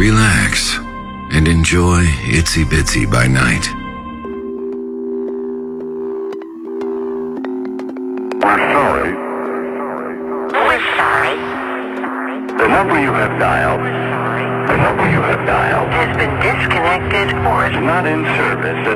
relax, and enjoy Itsy Bitsy by night. We're sorry. The number you have dialed has been disconnected or is not in service.